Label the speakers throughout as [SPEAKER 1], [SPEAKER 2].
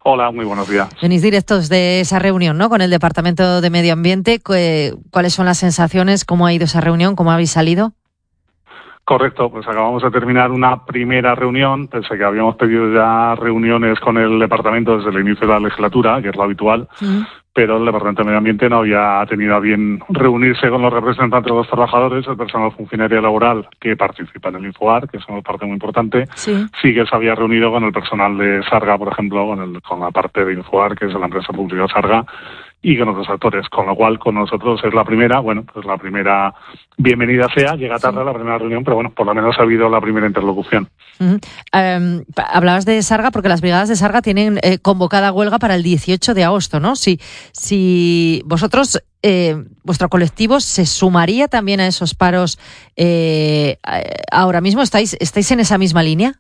[SPEAKER 1] Hola, muy buenos días.
[SPEAKER 2] Venís directos de esa reunión, ¿no?, con el Departamento de Medio Ambiente. ¿Cuáles son las sensaciones? ¿Cómo ha ido esa reunión? ¿Cómo habéis salido?
[SPEAKER 1] Correcto, pues acabamos de terminar una primera reunión, pese a que habíamos pedido ya reuniones con el departamento desde el inicio de la legislatura, que es lo habitual, pero el Departamento de Medio Ambiente no había tenido a bien reunirse con los representantes de los trabajadores, el personal funcionario laboral que participa en el Infoar, que es una parte muy importante. Sí que se había reunido con el personal de Sarga, por ejemplo, con la parte de Infoar, que es de la empresa pública Sarga, y con otros actores, con lo cual con nosotros es la primera, la primera bienvenida sea, llega tarde la primera reunión, pero bueno, por lo menos ha habido la primera interlocución.
[SPEAKER 2] Hablabas de Sarga porque las brigadas de Sarga tienen convocada huelga para el 18 de agosto, ¿no? Si vosotros, vuestro colectivo, ¿se sumaría también a esos paros ahora mismo? ¿Estáis en esa misma línea?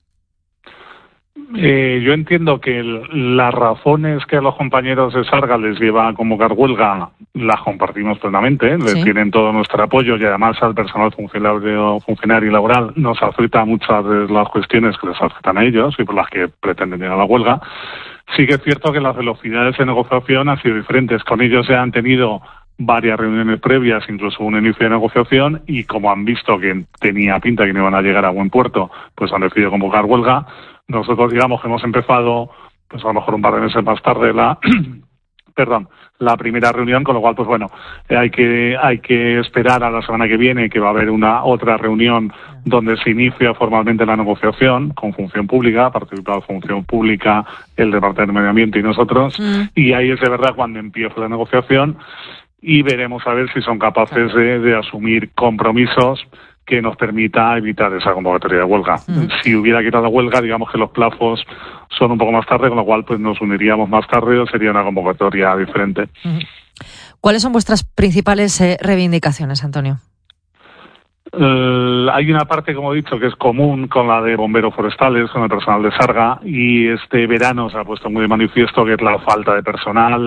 [SPEAKER 1] Yo entiendo que las razones que a los compañeros de Sarga les lleva a convocar huelga las compartimos plenamente, les tienen todo nuestro apoyo y además al personal funcionario y laboral nos afecta muchas de las cuestiones que les afectan a ellos y por las que pretenden llegar a la huelga. Sí que es cierto que las velocidades de negociación han sido diferentes. Con ellos se han tenido varias reuniones previas, incluso un inicio de negociación, y como han visto que tenía pinta que no iban a llegar a buen puerto, pues han decidido convocar huelga. Nosotros, digamos, que hemos empezado, pues a lo mejor un par de meses más tarde la primera reunión, con lo cual, pues bueno, hay que esperar a la semana que viene, que va a haber otra reunión donde se inicia formalmente la negociación con Función Pública, participa Función Pública, el Departamento de Medio Ambiente y nosotros, y ahí es de verdad cuando empieza la negociación y veremos a ver si son capaces de asumir compromisos que nos permita evitar esa convocatoria de huelga. Si hubiera quitado huelga, digamos que los plazos son un poco más tarde, con lo cual pues nos uniríamos más tarde o sería una convocatoria diferente.
[SPEAKER 2] ¿Cuáles son vuestras principales reivindicaciones, Antonio?
[SPEAKER 1] Hay una parte, como he dicho, que es común con la de bomberos forestales, con el personal de Sarga, y este verano se ha puesto muy de manifiesto que es la falta de personal,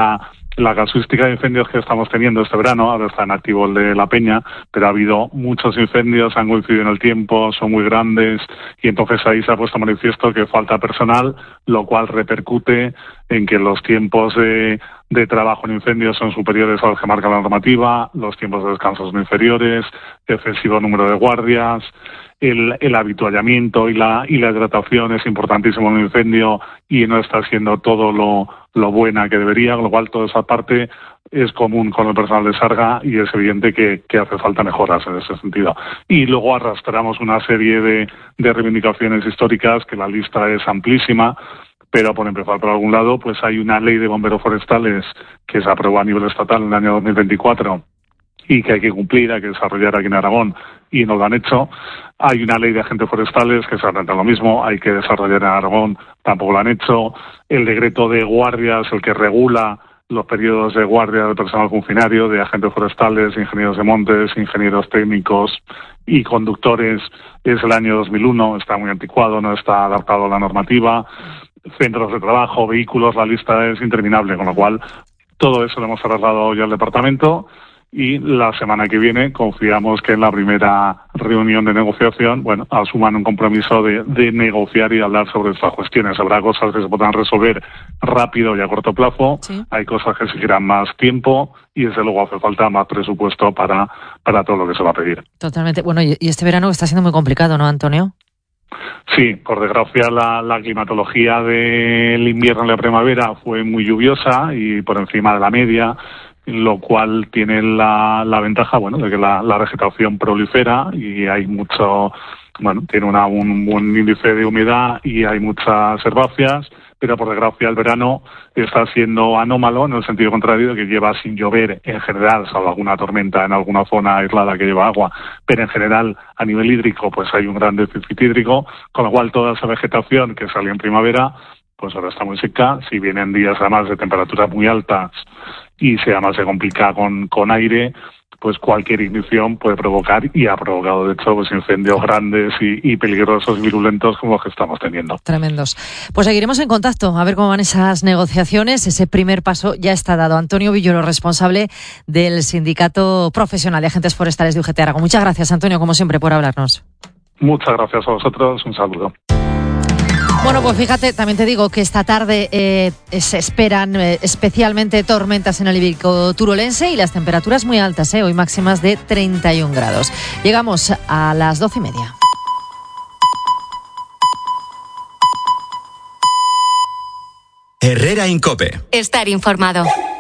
[SPEAKER 1] la casuística de incendios que estamos teniendo este verano. Ahora está en activo el de La Peña, pero ha habido muchos incendios, han coincidido en el tiempo, son muy grandes, y entonces ahí se ha puesto manifiesto que falta personal, lo cual repercute en que los tiempos de trabajo en incendios son superiores a los que marca la normativa, los tiempos de descanso son inferiores, excesivo número de guardias, el habituallamiento y la hidratación es importantísimo en un incendio y no está siendo todo lo buena que debería, con lo cual toda esa parte es común con el personal de Sarga y es evidente que hace falta mejoras en ese sentido. Y luego arrastramos una serie de reivindicaciones históricas, que la lista es amplísima, pero por empezar por algún lado, pues hay una ley de bomberos forestales que se aprobó a nivel estatal en el año 2024 y que hay que cumplir, hay que desarrollar aquí en Aragón, y no lo han hecho. Hay una ley de agentes forestales que se trata lo mismo, hay que desarrollar en Aragón, tampoco lo han hecho. El decreto de guardias, el que regula los periodos de guardia del personal funcionario, de agentes forestales, ingenieros de montes, ingenieros técnicos y conductores, es el año 2001, está muy anticuado, no está adaptado a la normativa. Centros de trabajo, vehículos, la lista es interminable, con lo cual todo eso lo hemos trasladado ya al departamento y la semana que viene confiamos que en la primera reunión de negociación, asuman un compromiso de negociar y hablar sobre estas cuestiones. Habrá cosas que se podrán resolver rápido y a corto plazo, hay cosas que exigirán más tiempo y desde luego hace falta más presupuesto para todo lo que se va a pedir.
[SPEAKER 2] Totalmente. Bueno, y este verano está siendo muy complicado, ¿no, Antonio?
[SPEAKER 1] Sí, por desgracia la climatología del invierno y la primavera fue muy lluviosa y por encima de la media, lo cual tiene la ventaja, de que la vegetación prolifera y hay tiene un buen índice de humedad y hay muchas herbáceas, pero por desgracia el verano está siendo anómalo en el sentido contrario, que lleva sin llover en general, salvo alguna tormenta en alguna zona aislada que lleva agua, pero en general a nivel hídrico pues hay un gran déficit hídrico, con lo cual toda esa vegetación que salió en primavera pues ahora está muy seca. Si vienen días además de temperaturas muy altas y si además se complica con aire, pues cualquier ignición puede provocar, y ha provocado de hecho, pues incendios grandes y peligrosos, virulentos como los que estamos teniendo.
[SPEAKER 2] Tremendos. Pues seguiremos en contacto, a ver cómo van esas negociaciones. Ese primer paso ya está dado. Antonio Villoro, responsable del Sindicato Profesional de Agentes Forestales de UGT Aragón. Muchas gracias, Antonio, como siempre, por hablarnos.
[SPEAKER 1] Muchas gracias a vosotros. Un saludo.
[SPEAKER 2] Bueno, pues fíjate, también te digo que esta tarde se esperan especialmente tormentas en el Ibérico turolense y las temperaturas muy altas, hoy máximas de 31 grados. Llegamos a las 12:30.
[SPEAKER 3] Herrera en COPE.
[SPEAKER 4] Estar informado.